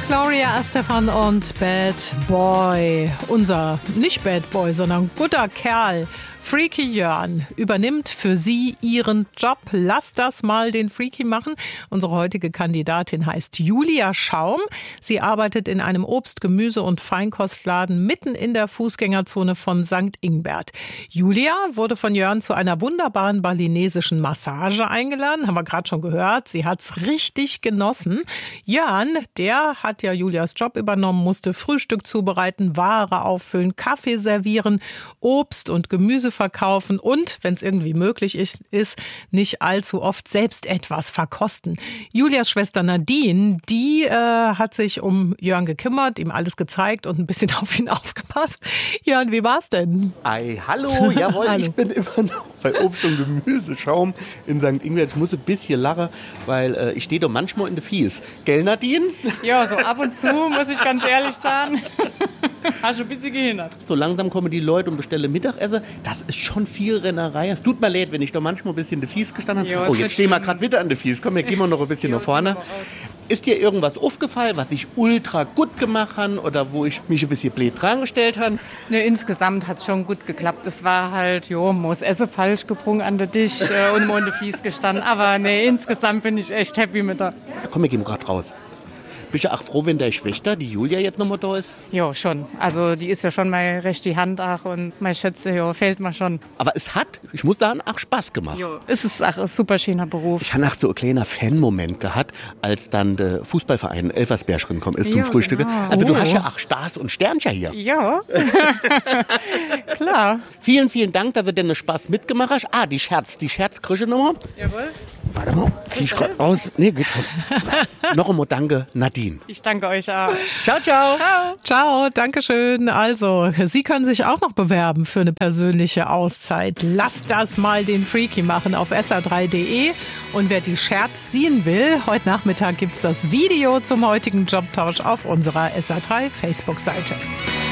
Gloria Estefan und Bad Boy. Unser, nicht Bad Boy, sondern guter Kerl, Freaky Jörn, übernimmt für Sie Ihren Job. Lass das mal den Freaky machen. Unsere heutige Kandidatin heißt Julia Schaum. Sie arbeitet in einem Obst-, Gemüse- und Feinkostladen mitten in der Fußgängerzone von St. Ingbert. Julia wurde von Jörn zu einer wunderbaren balinesischen Massage eingeladen. Haben wir gerade schon gehört. Sie hat's richtig genossen. Jörn, der hat ja Julias Job übernommen, musste Frühstück zubereiten, Ware auffüllen, Kaffee servieren, Obst und Gemüse verkaufen und, wenn es irgendwie möglich ist, nicht allzu oft selbst etwas verkosten. Julias Schwester Nadine, die hat sich um Jörn gekümmert, ihm alles gezeigt und ein bisschen auf ihn aufgepasst. Jörn, wie war's denn? Ei, hallo, jawohl, Hallo. Ich bin immer noch bei Obst- und Gemüseschaum in St. Ingbert. Ich muss ein bisschen lachen, weil ich stehe doch manchmal in der Fies. Gell, Nadine? Ja, so ab und zu, muss ich ganz ehrlich sagen. Hast du ein bisschen gehindert. So langsam kommen die Leute und bestellen Mittagessen. Das ist schon viel Rennerei. Es tut mir leid, wenn ich da manchmal ein bisschen in der Fies gestanden habe. Ja, Oh, ist jetzt nicht stehen wir schlimm. gerade wieder an der Fies. Komm, wir gehen wir noch ein bisschen nach vorne. gehen wir raus. Ist dir irgendwas aufgefallen, was ich ultra gut gemacht habe oder wo ich mich ein bisschen blöd dran gestellt habe? Ne, insgesamt hat es schon gut geklappt. Es war halt, muss Essen falsch gebrungen an den Tisch und mal in den Fies gestanden. Aber ne, insgesamt bin ich echt happy mit der. Komm, wir gehen gerade raus. Bist du auch froh, wenn der Schwester, die Julia, jetzt nochmal da ist? Ja, schon. Also die ist ja schon meine rechte Hand auch und meine Schätze, fehlt mir schon. Aber es hat, ich muss sagen, auch Spaß gemacht. Jo, es ist auch ein super schöner Beruf. Ich habe auch so einen kleinen Fan-Moment gehabt, als dann der Fußballverein Elversberg gekommen ist zum Ja, Frühstück. genau. Also du hast ja auch Stars und Sternchen hier. Ja, klar. Vielen, vielen Dank, dass du denn Spaß mitgemacht hast. Ah, die Scherzkrüche nochmal. Jawohl. Warte mal, zieh ich gerade aus. Nee, geht schon. Noch einmal danke, Nadine. Ich danke euch auch. Ciao, ciao. Ciao. Ciao, dankeschön. Also, Sie können sich auch noch bewerben für eine persönliche Auszeit. Lasst das mal den Freaky machen auf sr3.de. Und wer die Scherz ziehen will, heute Nachmittag gibt's das Video zum heutigen Jobtausch auf unserer SR3 Facebook-Seite.